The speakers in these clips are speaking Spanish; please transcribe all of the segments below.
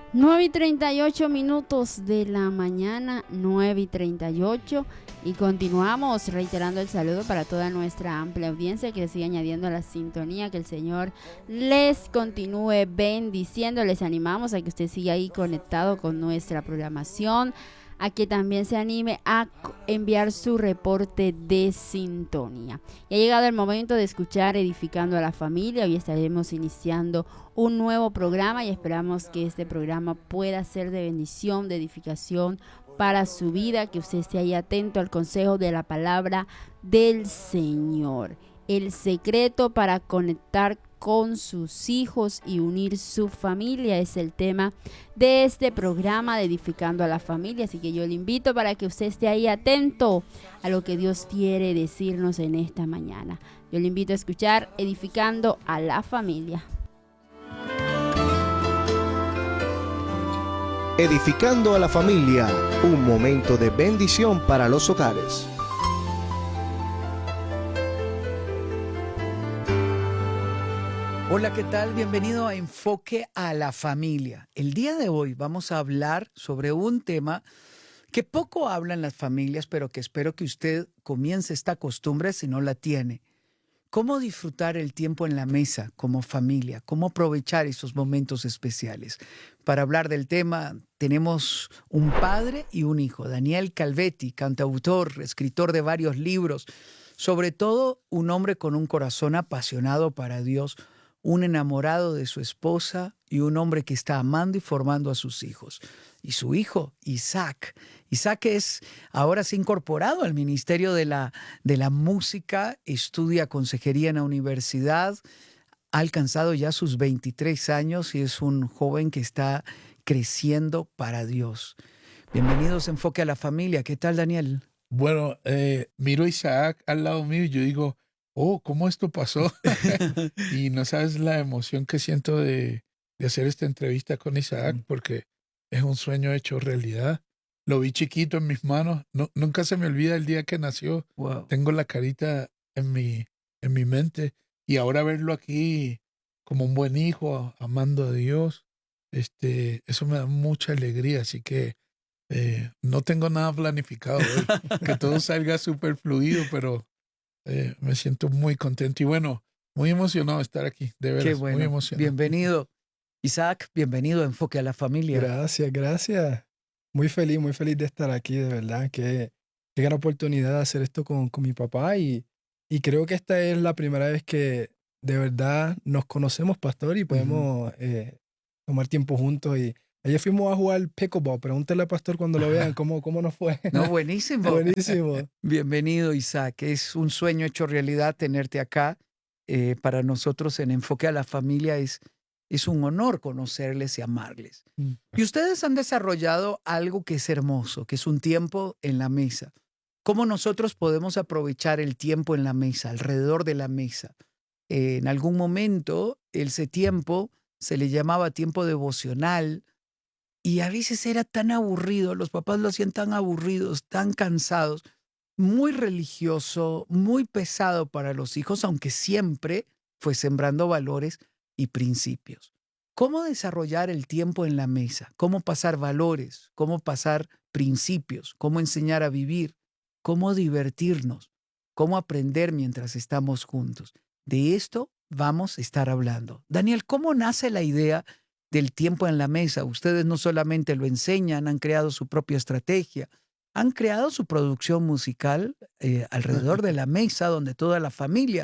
9:38 de la mañana, 9:38, y continuamos reiterando el saludo para toda nuestra amplia audiencia que sigue añadiendo a la sintonía. Que el Señor les continúe bendiciendo. Les animamos a que usted siga ahí conectado con nuestra programación, a que también se anime a enviar su reporte de sintonía. Y ha llegado el momento de escuchar Edificando a la Familia. Hoy estaremos iniciando un nuevo programa y esperamos que este programa pueda ser de bendición, de edificación para su vida, que usted esté ahí atento al consejo de la palabra del Señor. El secreto para conectar con sus hijos y unir su familia es el tema de este programa de Edificando a la Familia. Así que yo le invito para que usted esté ahí atento a lo que Dios quiere decirnos en esta mañana. Yo le invito a escuchar Edificando a la Familia. Edificando a la Familia, un momento de bendición para los hogares. Hola, ¿qué tal? Bienvenido a Enfoque a la Familia. El día de hoy vamos a hablar sobre un tema que poco hablan las familias, pero que espero que usted comience esta costumbre si no la tiene. ¿Cómo disfrutar el tiempo en la mesa como familia? ¿Cómo aprovechar esos momentos especiales? Para hablar del tema tenemos un padre y un hijo, Daniel Calvetti, cantautor, escritor de varios libros, sobre todo un hombre con un corazón apasionado para Dios, un enamorado de su esposa y un hombre que está amando y formando a sus hijos. Y su hijo, Isaac. Isaac ahora se ha incorporado al ministerio de la música, estudia consejería en la universidad, ha alcanzado ya sus 23 años y es un joven que está creciendo para Dios. Bienvenidos a Enfoque a la Familia. ¿Qué tal, Daniel? Bueno, miro a Isaac al lado mío y yo digo, oh, ¿cómo esto pasó? Y no sabes la emoción que siento de hacer esta entrevista con Isaac, porque es un sueño hecho realidad. Lo vi chiquito en mis manos. Nunca se me olvida el día que nació. Wow. Tengo la carita en mi mente. Y ahora verlo aquí como un buen hijo, amando a Dios, eso me da mucha alegría. Así que no tengo nada planificado hoy. Que todo salga súper fluido, pero me siento muy contento y bueno, muy emocionado de estar aquí, de veras. Qué bueno. Muy emocionado. Bienvenido. Isaac, bienvenido a Enfoque a la Familia. Gracias, gracias. Muy feliz de estar aquí, de verdad. Qué gran oportunidad de hacer esto con mi papá y creo que esta es la primera vez que de verdad nos conocemos, pastor, y podemos tomar tiempo juntos. Y ayer fuimos a jugar pickleball. Pregúntale al pastor cuando lo vean cómo nos fue. No, buenísimo. Buenísimo. Bienvenido, Isaac. Es un sueño hecho realidad tenerte acá. Para nosotros en Enfoque a la Familia es un honor conocerles y amarles. Y ustedes han desarrollado algo que es hermoso, que es un tiempo en la mesa. ¿Cómo nosotros podemos aprovechar el tiempo en la mesa, alrededor de la mesa? En algún momento, ese tiempo se le llamaba tiempo devocional y a veces era tan aburrido, los papás lo hacían tan aburridos, tan cansados, muy religioso, muy pesado para los hijos, aunque siempre fue sembrando valores y principios. ¿Cómo desarrollar el tiempo en la mesa? ¿Cómo pasar valores? ¿Cómo pasar principios? ¿Cómo enseñar a vivir? ¿Cómo divertirnos? ¿Cómo aprender mientras estamos juntos? De esto vamos a estar hablando. Daniel, ¿cómo nace la idea del tiempo en la mesa? Ustedes no solamente lo enseñan, han creado su propia estrategia, han creado su producción musical alrededor de la mesa donde toda la familia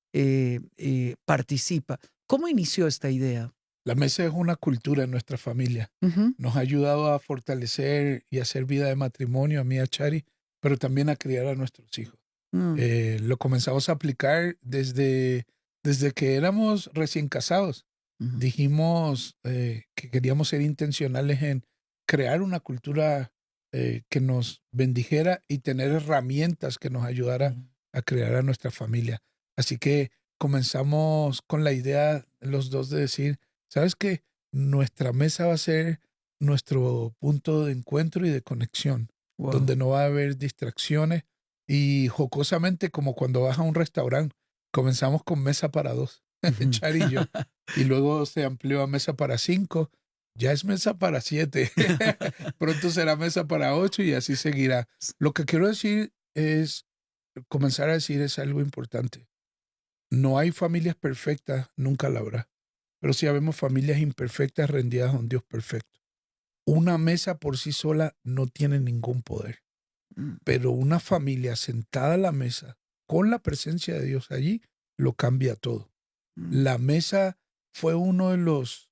participa. ¿Cómo inició esta idea? La mesa es una cultura en nuestra familia. Nos ha ayudado a fortalecer y hacer vida de matrimonio a mí y a Chari, pero también a criar a nuestros hijos. Lo comenzamos a aplicar desde que éramos recién casados. Dijimos que queríamos ser intencionales en crear una cultura que nos bendijera y tener herramientas que nos ayudaran a crear a nuestra familia. Así que comenzamos con la idea los dos de decir, ¿sabes qué? Nuestra mesa va a ser nuestro punto de encuentro y de conexión, donde no va a haber distracciones. Y jocosamente, como cuando vas a un restaurante, comenzamos con mesa para dos, Chari y yo, y luego se amplió a mesa para 5, ya es mesa para 7, pronto será mesa para 8 y así seguirá. Lo que quiero decir es, comenzar a decir es algo importante. No hay familias perfectas, nunca la habrá, pero sí habemos familias imperfectas rendidas a un Dios perfecto. Una mesa por sí sola no tiene ningún poder, pero una familia sentada a la mesa con la presencia de Dios allí lo cambia todo. La mesa fue uno de los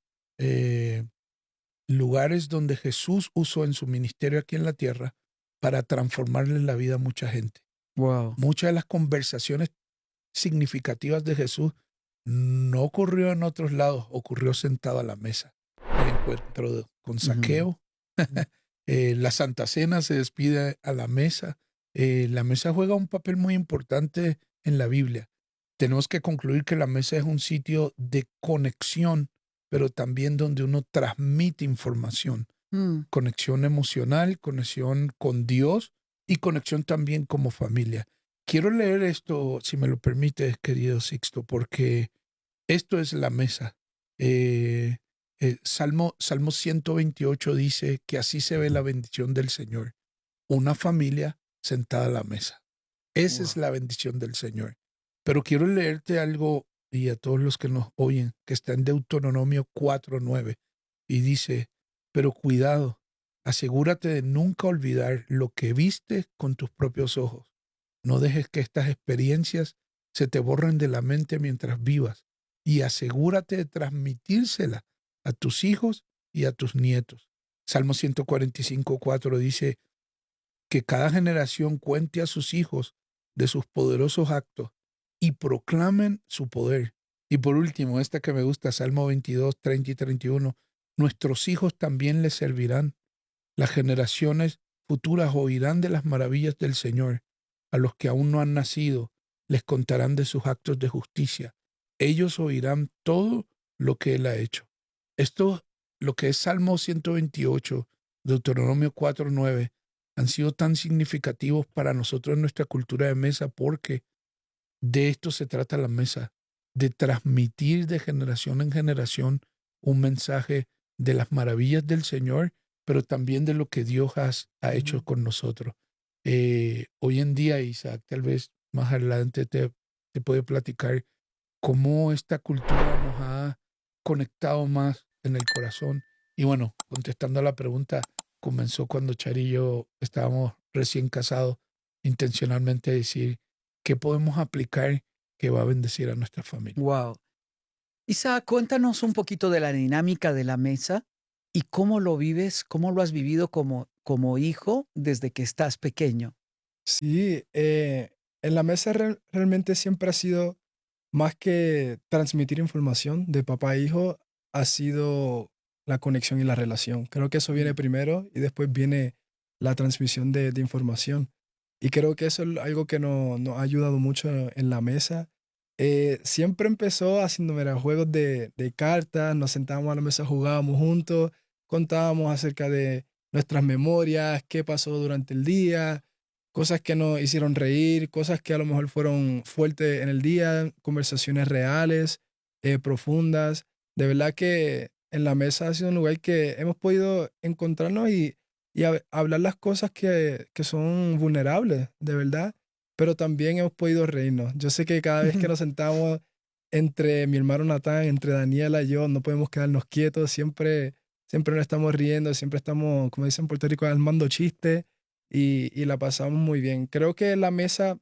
lugares donde Jesús usó en su ministerio aquí en la tierra para transformarle la vida a mucha gente. Wow. Muchas de las conversaciones significativas de Jesús no ocurrió en otros lados, ocurrió sentado a la mesa. El encuentro con Zaqueo, la Santa Cena se despide a la mesa. La mesa juega un papel muy importante en la Biblia. Tenemos que concluir que la mesa es un sitio de conexión, pero también donde uno transmite información. Conexión emocional, conexión con Dios y conexión también como familia. Quiero leer esto, si me lo permites, querido Sixto, porque esto es la mesa. Salmo 128 dice que así se ve la bendición del Señor. Una familia sentada a la mesa. Esa es la bendición del Señor. Pero quiero leerte algo, y a todos los que nos oyen, que está en Deuteronomio 4:9, y dice, pero cuidado, asegúrate de nunca olvidar lo que viste con tus propios ojos. No dejes que estas experiencias se te borren de la mente mientras vivas, y asegúrate de transmitírsela a tus hijos y a tus nietos. Salmo 145:4 dice que cada generación cuente a sus hijos de sus poderosos actos y proclamen su poder. Y por último, esta que me gusta, Salmo 22:30 y 31, nuestros hijos también les servirán. Las generaciones futuras oirán de las maravillas del Señor. A los que aún no han nacido, les contarán de sus actos de justicia. Ellos oirán todo lo que Él ha hecho. Esto, lo que es Salmo 128, Deuteronomio 4:9, han sido tan significativos para nosotros en nuestra cultura de mesa porque de esto se trata la mesa, de transmitir de generación en generación un mensaje de las maravillas del Señor, pero también de lo que Dios ha hecho con nosotros. Hoy en día, Isaac, tal vez más adelante te puede platicar cómo esta cultura nos ha conectado más en el corazón. Y bueno, contestando a la pregunta, comenzó cuando Chari y yo estábamos recién casados, intencionalmente a decir qué podemos aplicar que va a bendecir a nuestra familia. Wow. Isaac, cuéntanos un poquito de la dinámica de la mesa y cómo lo vives, cómo lo has vivido como hijo desde que estás pequeño. Sí, en la mesa realmente siempre ha sido más que transmitir información de papá a hijo, ha sido la conexión y la relación. Creo que eso viene primero y después viene la transmisión de información. Y creo que eso es algo que nos ha ayudado mucho en la mesa. Siempre empezó haciendo juegos de cartas, nos sentábamos a la mesa, jugábamos juntos, contábamos acerca de nuestras memorias, qué pasó durante el día, cosas que nos hicieron reír, cosas que a lo mejor fueron fuertes en el día, conversaciones reales, profundas. De verdad que en la mesa ha sido un lugar que hemos podido encontrarnos y hablar las cosas que son vulnerables, de verdad, pero también hemos podido reírnos. Yo sé que cada vez que nos sentamos entre mi hermano Natán, entre Daniela y yo, no podemos quedarnos quietos, siempre nos estamos riendo, siempre estamos, como dicen en Puerto Rico, armando chistes y la pasamos muy bien. Creo que la mesa,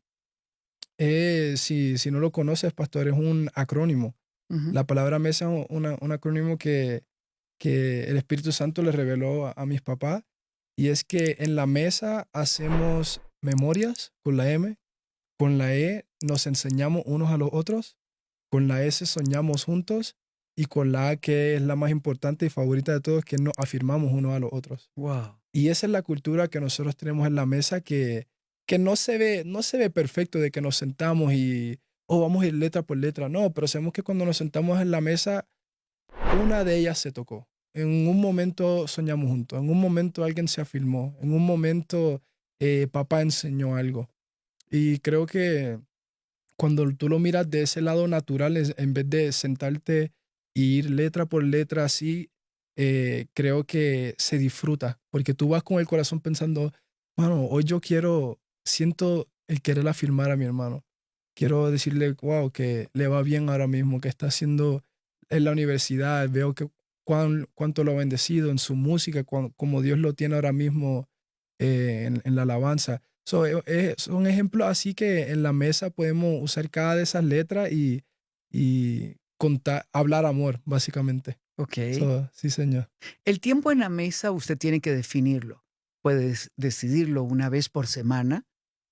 si no lo conoces, pastor, es un acrónimo. La palabra mesa es un acrónimo que el Espíritu Santo le reveló a mis papás. Y es que en la mesa hacemos memorias con la M, con la E nos enseñamos unos a los otros, con la S soñamos juntos y con la A, que es la más importante y favorita de todos, que nos afirmamos unos a los otros. Wow. Y esa es la cultura que nosotros tenemos en la mesa que no se ve perfecto de que nos sentamos y vamos a ir letra por letra. No, pero sabemos que cuando nos sentamos en la mesa, una de ellas se tocó. En un momento soñamos juntos, en un momento alguien se afirmó, en un momento papá enseñó algo. Y creo que cuando tú lo miras de ese lado natural, en vez de sentarte y ir letra por letra así, creo que se disfruta, porque tú vas con el corazón pensando, mano, hoy siento el querer afirmar a mi hermano. Quiero decirle, wow, que le va bien ahora mismo, que está haciendo en la universidad, veo que cuánto lo ha bendecido en su música, como Dios lo tiene ahora mismo en la alabanza. Son ejemplos así que en la mesa podemos usar cada de esas letras y hablar amor, básicamente. Ok. Sí, señor. El tiempo en la mesa usted tiene que definirlo. Puedes decidirlo una vez por semana.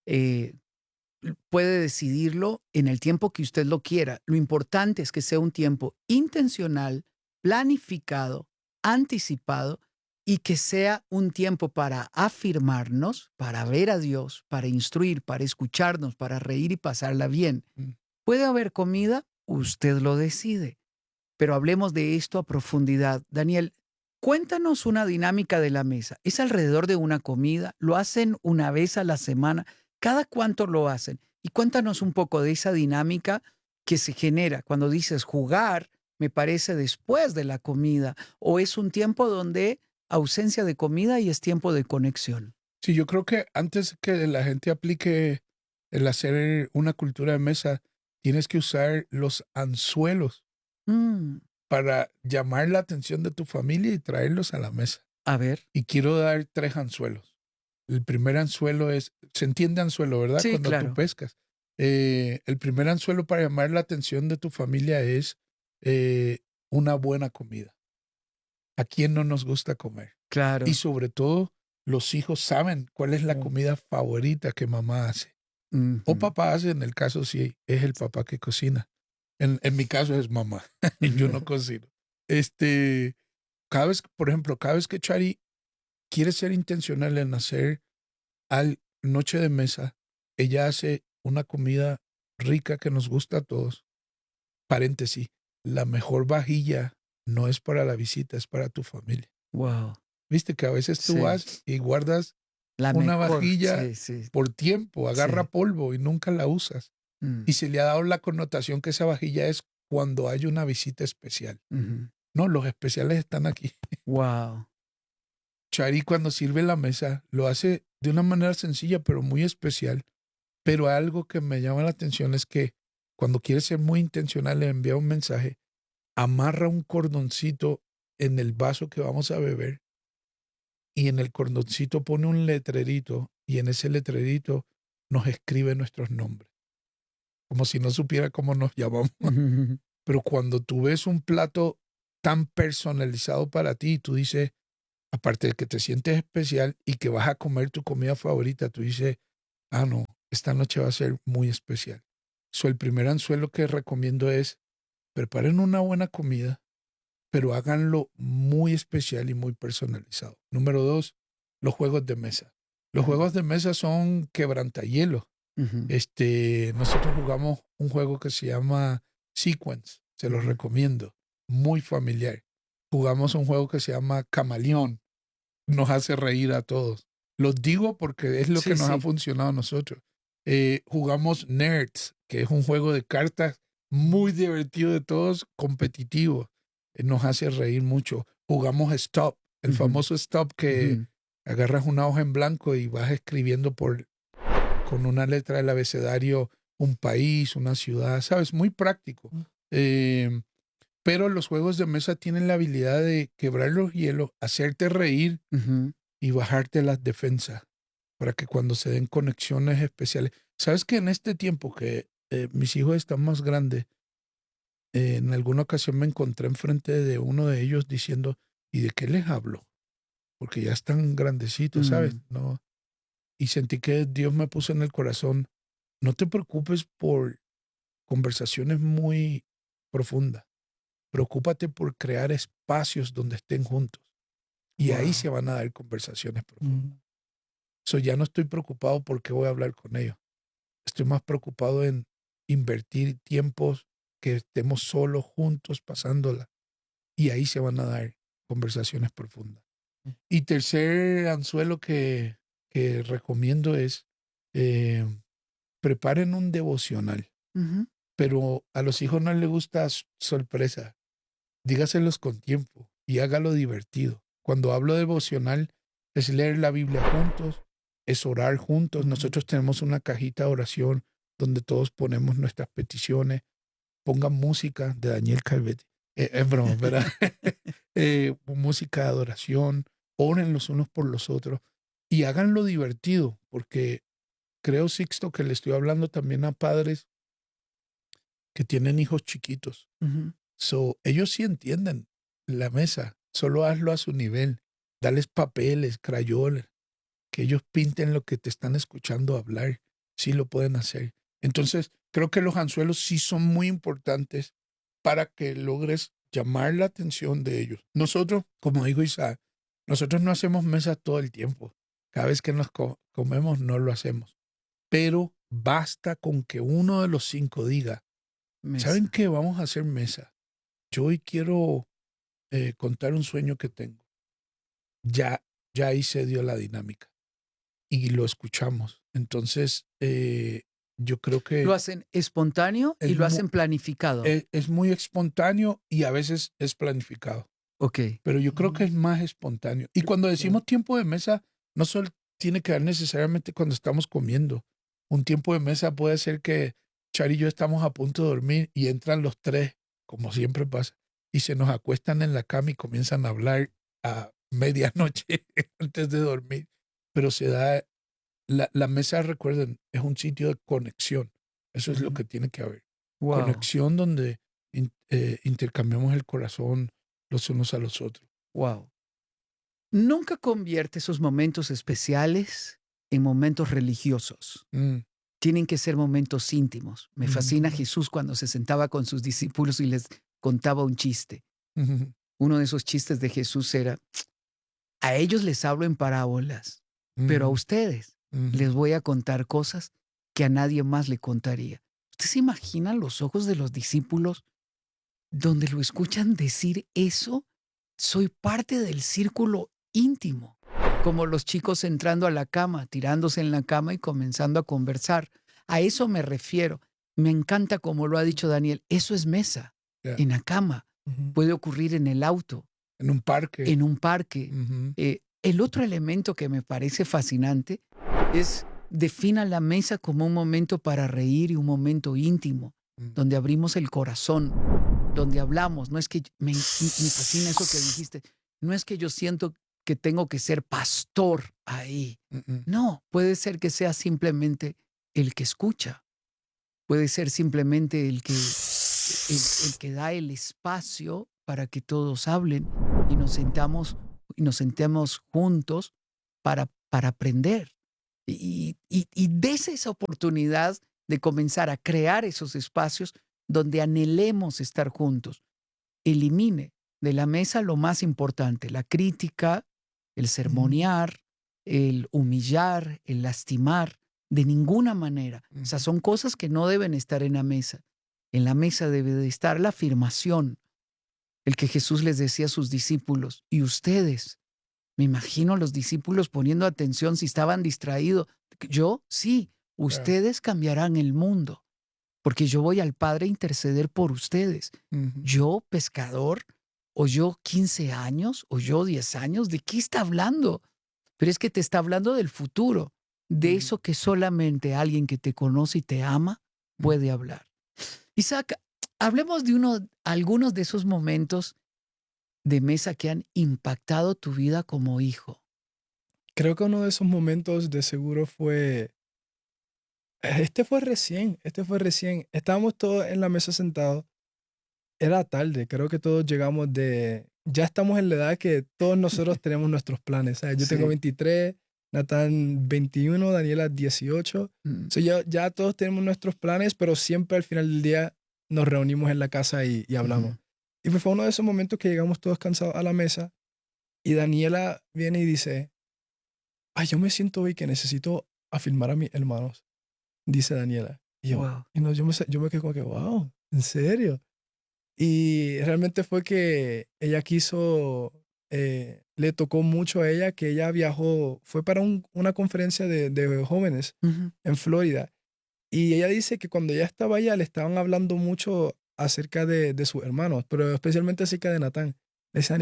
Puede decidirlo en el tiempo que usted lo quiera. Lo importante es que sea un tiempo intencional, planificado, anticipado y que sea un tiempo para afirmarnos, para ver a Dios, para instruir, para escucharnos, para reír y pasarla bien. ¿Puede haber comida? Usted lo decide. Pero hablemos de esto a profundidad. Daniel, cuéntanos una dinámica de la mesa. ¿Es alrededor de una comida? ¿Lo hacen una vez a la semana? ¿Cada cuánto lo hacen? Y cuéntanos un poco de esa dinámica que se genera cuando dices jugar, me parece después de la comida, o es un tiempo donde ausencia de comida y es tiempo de conexión. Sí, yo creo que antes que la gente aplique el hacer una cultura de mesa, tienes que usar los anzuelos para llamar la atención de tu familia y traerlos a la mesa. A ver. Y quiero dar 3 anzuelos. El primer anzuelo se entiende anzuelo, ¿verdad? Sí, Cuando claro. tú pescas. El primer anzuelo para llamar la atención de tu familia es una buena comida. ¿A quién no nos gusta comer? Claro. Y sobre todo, los hijos saben cuál es la comida favorita que mamá hace. O papá hace, en el caso si es el papá que cocina. En mi caso es mamá. Yo no cocino. Por ejemplo, cada vez que Chari quiere ser intencional en hacer noche de mesa, ella hace una comida rica que nos gusta a todos. Paréntesis, la mejor vajilla no es para la visita, es para tu familia. Wow. Viste que a veces tú vas y guardas una vajilla por tiempo, agarra polvo y nunca la usas. Y se le ha dado la connotación que esa vajilla es cuando hay una visita especial. No, los especiales están aquí. Wow. Chari cuando sirve la mesa lo hace de una manera sencilla pero muy especial. Pero algo que me llama la atención es que cuando quiere ser muy intencional le envía un mensaje, amarra un cordoncito en el vaso que vamos a beber y en el cordoncito pone un letrerito y en ese letrerito nos escribe nuestros nombres. Como si no supiera cómo nos llamamos. Pero cuando tú ves un plato tan personalizado para ti, tú dices, aparte de que te sientes especial y que vas a comer tu comida favorita, tú dices, no, esta noche va a ser muy especial. El primer anzuelo que recomiendo es, preparen una buena comida, pero háganlo muy especial y muy personalizado. Número 2, los juegos de mesa. Los juegos de mesa son quebrantahielo. Nosotros jugamos un juego que se llama Sequence, se los recomiendo, muy familiar. Jugamos un juego que se llama Camaleón, nos hace reír a todos. Los digo porque es lo que nos ha funcionado a nosotros. Jugamos Nerds, que es un juego de cartas muy divertido de todos, competitivo. Nos hace reír mucho. Jugamos Stop, el famoso Stop que agarras una hoja en blanco y vas escribiendo con una letra del abecedario un país, una ciudad, ¿sabes? Muy práctico. Pero los juegos de mesa tienen la habilidad de quebrar los hielos, hacerte reír y bajarte las defensas para que cuando se den conexiones especiales. ¿Sabes que en este tiempo que mis hijos están más grandes, en alguna ocasión me encontré enfrente de uno de ellos diciendo, ¿y de qué les hablo? Porque ya están grandecitos, ¿sabes? No. Y sentí que Dios me puso en el corazón, no te preocupes por conversaciones muy profundas. Preocúpate por crear espacios donde estén juntos. Y ahí se van a dar conversaciones profundas. Ya no estoy preocupado por qué voy a hablar con ellos. Estoy más preocupado en invertir tiempos que estemos solos, juntos, pasándola. Y ahí se van a dar conversaciones profundas. Y tercer anzuelo que recomiendo es preparen un devocional. Pero a los hijos no les gusta sorpresa. Dígaselos con tiempo y hágalo divertido. Cuando hablo de devocional, es leer la Biblia juntos, es orar juntos. Nosotros tenemos una cajita de oración donde todos ponemos nuestras peticiones. Pongan música de Daniel Calvetti. Es broma, ¿verdad? Música de adoración. Oren los unos por los otros y háganlo divertido, porque creo, Sixto, que le estoy hablando también a padres que tienen hijos chiquitos. Ellos sí entienden la mesa. Solo hazlo a su nivel. Dales papeles, crayolas, que ellos pinten lo que te están escuchando hablar. Sí lo pueden hacer. Entonces, creo que los anzuelos sí son muy importantes para que logres llamar la atención de ellos. Nosotros, como dijo Isaac, nosotros no hacemos mesas todo el tiempo. Cada vez que nos comemos no lo hacemos. Pero basta con que uno de los 5 diga, mesa. ¿Saben qué? Vamos a hacer mesa. Yo hoy quiero contar un sueño que tengo. Ya ahí se dio la dinámica. Y lo escuchamos. Entonces, yo creo que... Lo hacen espontáneo y lo hacen planificado. Es muy espontáneo y a veces es planificado. Ok. Pero yo creo que es más espontáneo. Y cuando decimos tiempo de mesa, no solo tiene que ver necesariamente cuando estamos comiendo. Un tiempo de mesa puede ser que Chari y yo estamos a punto de dormir y entran los 3, como siempre pasa, y se nos acuestan en la cama y comienzan a hablar a medianoche antes de dormir. Pero se da... La mesa, recuerden, es un sitio de conexión. Eso es lo que tiene que haber. Wow. Conexión donde intercambiamos el corazón los unos a los otros. Wow. Nunca convierte esos momentos especiales en momentos religiosos. Tienen que ser momentos íntimos. Me fascina Jesús cuando se sentaba con sus discípulos y les contaba un chiste. Uno de esos chistes de Jesús era, a ellos les hablo en parábolas, pero a ustedes les voy a contar cosas que a nadie más le contaría. ¿Usted se imagina los ojos de los discípulos donde lo escuchan decir eso? Soy parte del círculo íntimo. Como los chicos entrando a la cama, tirándose en la cama y comenzando a conversar. A eso me refiero. Me encanta como lo ha dicho Daniel. Eso es mesa, en la cama. Puede ocurrir en el auto. En un parque. En un parque. El otro elemento que me parece fascinante es defina la mesa como un momento para reír y un momento íntimo, donde abrimos el corazón, donde hablamos. No es que me fascina eso que dijiste. No es que yo siento que tengo que ser pastor ahí. No, puede ser que sea simplemente el que escucha. Puede ser simplemente el que da el espacio para que todos hablen y nos sentemos juntos para aprender. Y des esa oportunidad de comenzar a crear esos espacios donde anhelemos estar juntos. Elimine de la mesa lo más importante, la crítica, el sermonear, el humillar, el lastimar, de ninguna manera. O sea, son cosas que no deben estar en la mesa. En la mesa debe de estar la afirmación, el que Jesús les decía a sus discípulos, y ustedes, me imagino los discípulos poniendo atención si estaban distraídos. Yo, sí, ustedes cambiarán el mundo, porque yo voy al Padre a interceder por ustedes. Yo, pescador, o yo 15 años, o yo 10 años, ¿de qué está hablando? Pero es que te está hablando del futuro, de eso que solamente alguien que te conoce y te ama puede hablar. Isaac, hablemos de algunos de esos momentos de mesa que han impactado tu vida como hijo. Creo que uno de esos momentos de seguro fue... Este fue recién. Estábamos todos en la mesa sentados. Era tarde, creo que todos llegamos ya estamos en la edad que todos nosotros tenemos nuestros planes. ¿Sabes? Yo tengo 23, Natán 21, Daniela 18. Ya todos tenemos nuestros planes, pero siempre al final del día nos reunimos en la casa y hablamos. Y pues fue uno de esos momentos que llegamos todos cansados a la mesa y Daniela viene y dice, yo me siento hoy que necesito afirmar a mis hermanos, dice Daniela. Y yo, wow. Y no, yo me quedé como que, wow, ¿en serio? Y realmente fue que ella quiso, le tocó mucho a ella que ella viajó, fue para una conferencia de jóvenes en Florida. Y ella dice que cuando ella estaba allá le estaban hablando mucho acerca de sus hermanos, pero especialmente acerca de Natán. Le dice Daniela,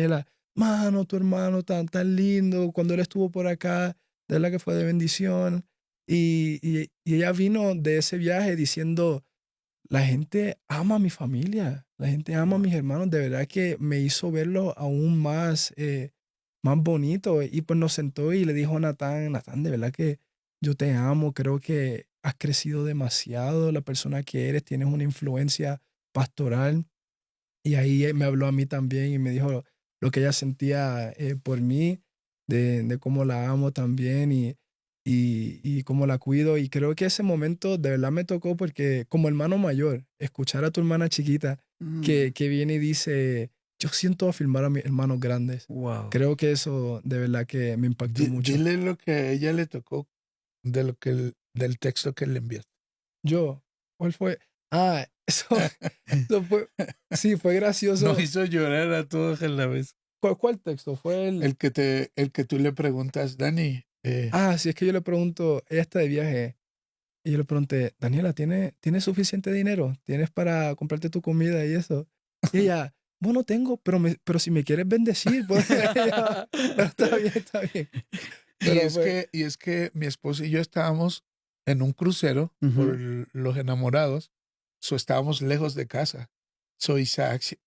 mano, tu hermano tan lindo, cuando él estuvo por acá, de verdad que fue de bendición. Y ella vino de ese viaje diciendo, la gente ama a mi familia, la gente ama a mis hermanos, de verdad que me hizo verlo aún más bonito. Y pues nos sentó y le dijo a Natán, Natán, de verdad que yo te amo, creo que has crecido demasiado, la persona que eres, tienes una influencia pastoral. Y ahí me habló a mí también y me dijo lo que ella sentía por mí, de cómo la amo también y cómo la cuido. Y creo que ese momento de verdad me tocó porque como hermano mayor, escuchar a tu hermana chiquita que viene y dice, yo siento afirmar a mis hermanos grandes. Wow. Creo que eso de verdad que me impactó mucho. Dile lo que a ella le tocó del texto que le enviaste. Yo, ¿cuál fue? Eso fue, sí, fue gracioso. Nos hizo llorar a todos a la vez. ¿Cuál texto? Fue el que tú le preguntas, Dani. Sí, es que yo le pregunto, ella está de viaje, y yo le pregunté, Daniela, ¿tienes suficiente dinero? ¿Tienes para comprarte tu comida y eso? Y ella, bueno, tengo, pero si me quieres bendecir, pues. Pero está bien. Y es que mi esposa y yo estábamos en un crucero por los enamorados, estábamos lejos de casa. Isaac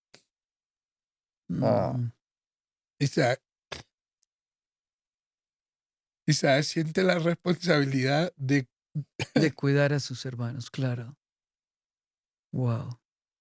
siente la responsabilidad de cuidar a sus hermanos, claro. Wow.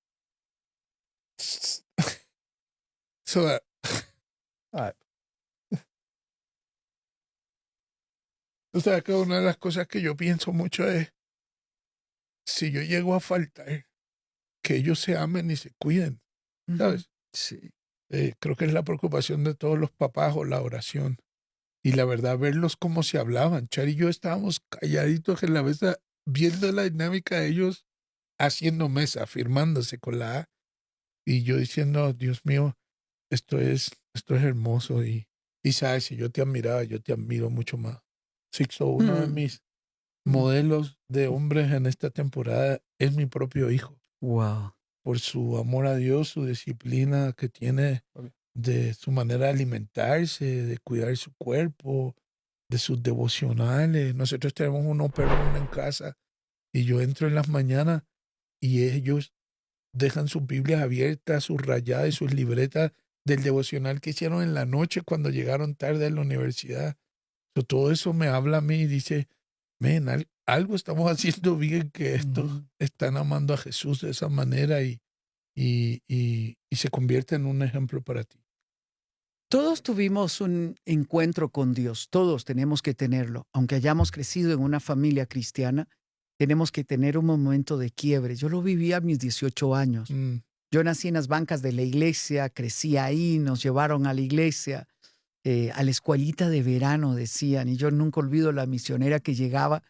O sea, que una de las cosas que yo pienso mucho es, si yo llego a faltar, que ellos se amen y se cuiden, ¿sabes? Sí. Creo que es la preocupación de todos los papás o la oración. Y la verdad, verlos cómo se hablaban. Char y yo estábamos calladitos en la mesa, viendo la dinámica de ellos haciendo mesa, firmándose con la A. Y yo diciendo, Dios mío, esto es hermoso. Y sabes, si yo te admiraba, yo te admiro mucho más. Sixto, uno de mis modelos de hombres en esta temporada es mi propio hijo. Wow. Por su amor a Dios, su disciplina que tiene, de su manera de alimentarse, de cuidar su cuerpo, de sus devocionales. Nosotros tenemos uno perro en casa y yo entro en las mañanas y ellos dejan sus Biblias abiertas, sus rayadas y sus libretas del devocional que hicieron en la noche cuando llegaron tarde a la universidad. Todo eso me habla a mí y dice, algo estamos haciendo bien, que estos están amando a Jesús de esa manera y se convierte en un ejemplo para ti. Todos tuvimos un encuentro con Dios, todos tenemos que tenerlo. Aunque hayamos crecido en una familia cristiana, tenemos que tener un momento de quiebre. Yo lo viví a mis 18 años. Yo nací en las bancas de la iglesia, crecí ahí, nos llevaron a la iglesia, a la escuelita de verano, decían, y yo nunca olvido la misionera que llegaba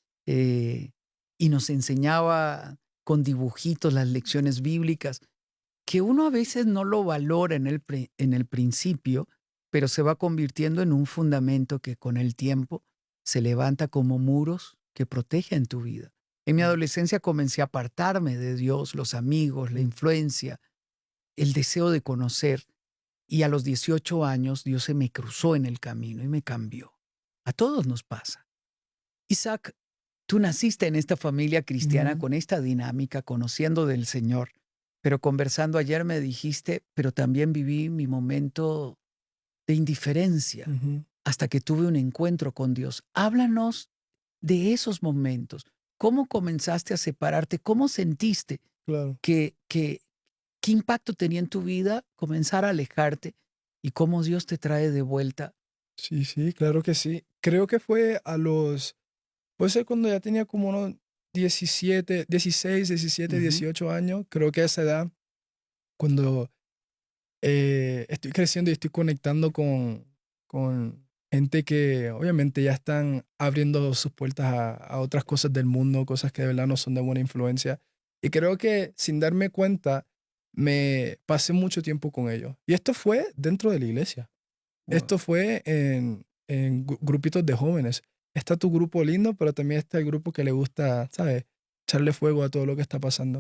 y nos enseñaba con dibujitos las lecciones bíblicas, que uno a veces no lo valora en el principio, pero se va convirtiendo en un fundamento que con el tiempo se levanta como muros que protegen tu vida. En mi adolescencia comencé a apartarme de Dios, los amigos, la influencia, el deseo de conocer. Y a los 18 años Dios se me cruzó en el camino y me cambió. A todos nos pasa. Isaac, tú naciste en esta familia cristiana con esta dinámica, conociendo del Señor, pero conversando ayer me dijiste, pero también viví mi momento de indiferencia hasta que tuve un encuentro con Dios. Háblanos de esos momentos. ¿Cómo comenzaste a separarte? ¿Cómo sentiste qué impacto tenía en tu vida comenzar a alejarte y cómo Dios te trae de vuelta? Sí, claro que sí. Creo que fue puede ser cuando ya tenía como unos 16, 17, 18 años. Creo que a esa edad, cuando estoy creciendo y estoy conectando con gente que obviamente ya están abriendo sus puertas a otras cosas del mundo, cosas que de verdad no son de buena influencia. Y creo que sin darme cuenta, me pasé mucho tiempo con ellos. Y esto fue dentro de la iglesia. Wow. Esto fue en grupitos de jóvenes. Está tu grupo lindo, pero también está el grupo que le gusta, ¿sabes? Echarle fuego a todo lo que está pasando.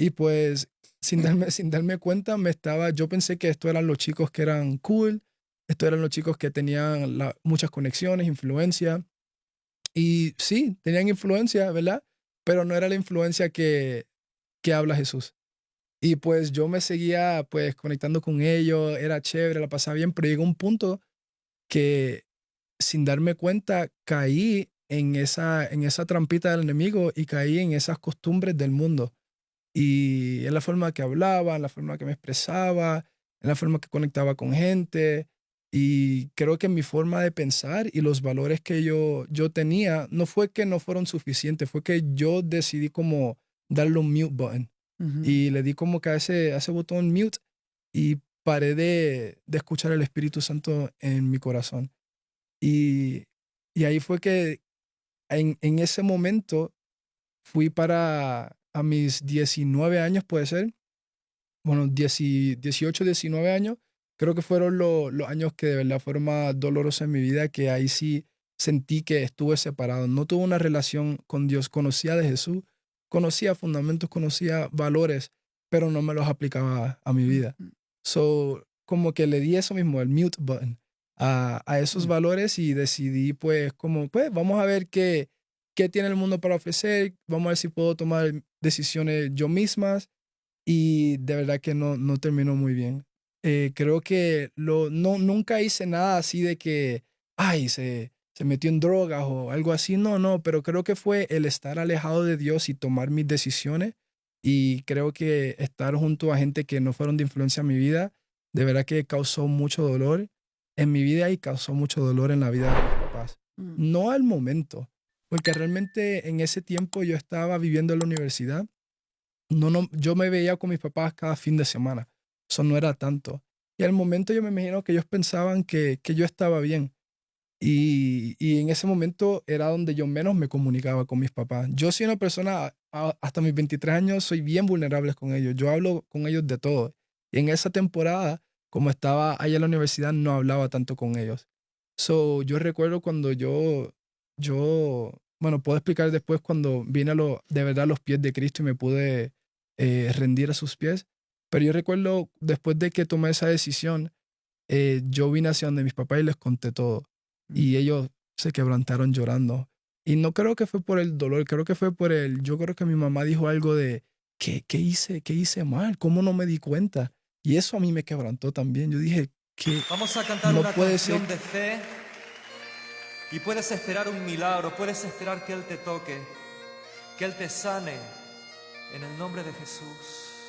Y pues sin darme cuenta yo pensé que estos eran los chicos que eran cool, estos eran los chicos que tenían muchas conexiones, influencia. Y sí, tenían influencia, ¿verdad? Pero no era la influencia que habla Jesús. Y pues yo me seguía pues conectando con ellos, era chévere, la pasaba bien, pero llegó un punto que sin darme cuenta caí en esa trampita del enemigo y caí en esas costumbres del mundo. Y en la forma que hablaba, en la forma que me expresaba, en la forma que conectaba con gente. Y creo que mi forma de pensar y los valores que yo tenía, no fue que no fueron suficientes, fue que yo decidí como darle un mute button. Y le di como que a ese botón mute y paré de escuchar el Espíritu Santo en mi corazón. Y ahí fue que en ese momento fui a mis 19 años, puede ser. Bueno, 18, 19 años. Creo que fueron los años que de verdad fueron más dolorosos en mi vida, que ahí sí sentí que estuve separado. No tuve una relación con Dios. Conocía de Jesús, conocía fundamentos, conocía valores, pero no me los aplicaba a mi vida. So, como que le di eso mismo, el mute button, a esos valores y decidí pues vamos a ver qué tiene el mundo para ofrecer, vamos a ver si puedo tomar decisiones yo mismas y de verdad que no terminó muy bien. Creo que nunca hice nada así de que, ay, se metió en drogas o algo así, no, pero creo que fue el estar alejado de Dios y tomar mis decisiones y creo que estar junto a gente que no fueron de influencia en mi vida, de verdad que causó mucho dolor en mi vida y causó mucho dolor en la vida de mis papás. No al momento, porque realmente en ese tiempo yo estaba viviendo en la universidad. Yo me veía con mis papás cada fin de semana. Eso no era tanto. Y al momento yo me imagino que ellos pensaban que yo estaba bien. Y en ese momento era donde yo menos me comunicaba con mis papás. Yo soy una persona, hasta mis 23 años, soy bien vulnerable con ellos. Yo hablo con ellos de todo. Y en esa temporada, como estaba allá en la universidad, no hablaba tanto con ellos. So, yo recuerdo cuando bueno, puedo explicar después cuando vine de verdad a los pies de Cristo y me pude rendir a sus pies. Pero yo recuerdo después de que tomé esa decisión, yo vine hacia donde mis papás y les conté todo. Y ellos se quebrantaron llorando. Y no creo que fue por el dolor, creo que fue yo creo que mi mamá dijo algo de, ¿qué hice mal? ¿Cómo no me di cuenta? Y eso a mí me quebrantó también. Yo dije, que vamos a cantar no una puede canción ser. de fe y puedes esperar un milagro, puedes esperar que Él te toque, que Él te sane en el nombre de Jesús.